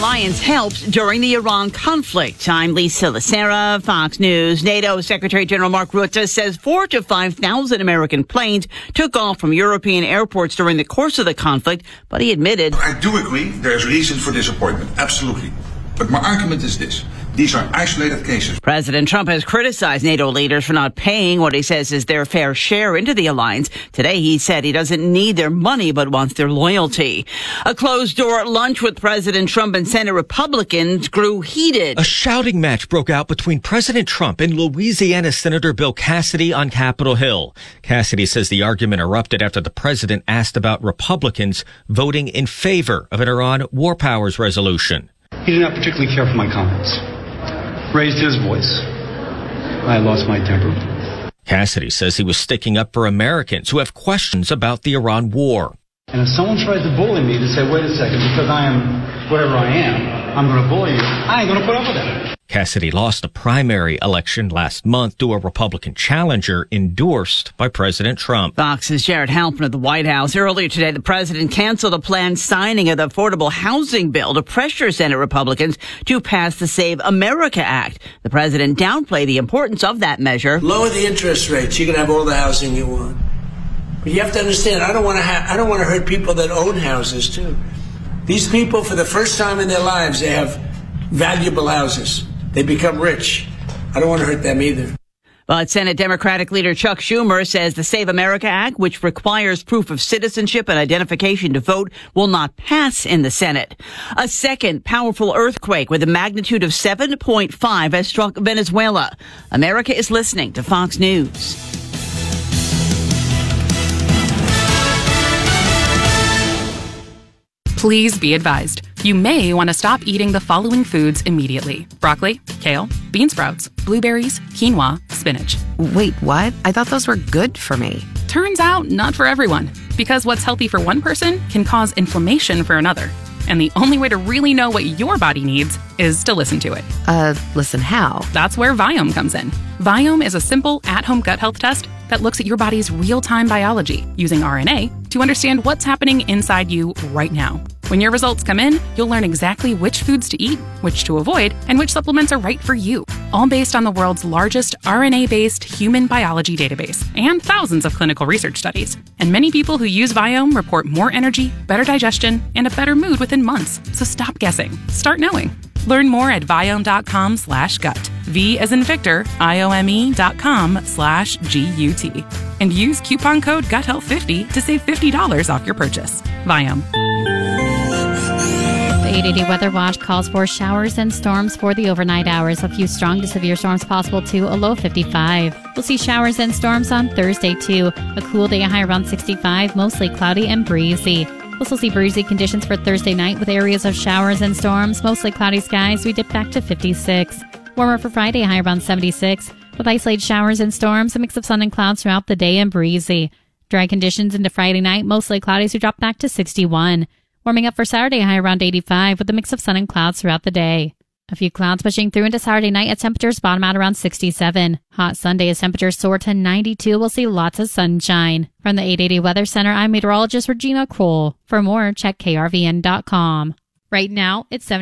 alliance helped during the Iran conflict. I'm Lisa Lacera, Fox News. NATO Secretary General Mark Rutte says 4,000 to 5,000 American planes took off from European airports during the course of the conflict, but he admitted, I do agree there's reason for disappointment, absolutely. But my argument is this. These are isolated cases. President Trump has criticized NATO leaders for not paying what he says is their fair share into the alliance. Today, he said he doesn't need their money, but wants their loyalty. A closed-door lunch with President Trump and Senate Republicans grew heated. A shouting match broke out between President Trump and Louisiana Senator Bill Cassidy on Capitol Hill. Cassidy says the argument erupted after the president asked about Republicans voting in favor of an Iran war powers resolution. He did not particularly care for my comments. Raised his voice. I lost my temper. Cassidy says he was sticking up for Americans who have questions about the Iran war. And if someone tries to bully me to say, wait a second, because I am whatever I am, I'm going to bully you, I ain't going to put up with that. Cassidy lost a primary election last month to a Republican challenger endorsed by President Trump. Fox's Jared Halpern of the White House. Earlier today, the president canceled a planned signing of the Affordable Housing Bill to pressure Senate Republicans to pass the Save America Act. The president downplayed the importance of that measure. Lower the interest rates. You can have all the housing you want. But you have to understand, I don't want to hurt people that own houses, too. These people, for the first time in their lives, they have valuable houses. They become rich. I don't want to hurt them either. But Senate Democratic leader Chuck Schumer says the Save America Act, which requires proof of citizenship and identification to vote, will not pass in the Senate. A second powerful earthquake with a magnitude of 7.5 has struck Venezuela. America is listening to Fox News. Please be advised, you may want to stop eating the following foods immediately. Broccoli, kale, bean sprouts, blueberries, quinoa, spinach. Wait, what? I thought those were good for me. Turns out, not for everyone. Because what's healthy for one person can cause inflammation for another. And the only way to really know what your body needs is to listen to it. Listen how? That's where Viome comes in. Viome is a simple, at-home gut health test that looks at your body's real-time biology using RNA to understand what's happening inside you right now. When your results come in, you'll learn exactly which foods to eat, which to avoid, and which supplements are right for you. All based on the world's largest RNA-based human biology database and thousands of clinical research studies. And many people who use Viome report more energy, better digestion, and a better mood within months. So stop guessing. Start knowing. Learn more at Viome.com/gut. V as in Victor, IOME.com/GUT. And use coupon code GUTHEALTH50 to save $50 off your purchase. Viome. The 880 Weather Watch calls for showers and storms for the overnight hours. A few strong to severe storms possible too, a low 55. We'll see showers and storms on Thursday too. A cool day, a high around 65, mostly cloudy and breezy. We'll also see breezy conditions for Thursday night with areas of showers and storms, mostly cloudy skies. We dip back to 56. Warmer for Friday, high around 76. With isolated showers and storms, a mix of sun and clouds throughout the day and breezy. Dry conditions into Friday night, mostly cloudy, so we drop back to 61. Warming up for Saturday, high around 85 with a mix of sun and clouds throughout the day. A few clouds pushing through into Saturday night as temperatures bottom out around 67. Hot Sunday as temperatures soar to 92. We'll see lots of sunshine. From the 880 Weather Center, I'm meteorologist Regina Kroll. For more, check krvn.com. Right now, it's 7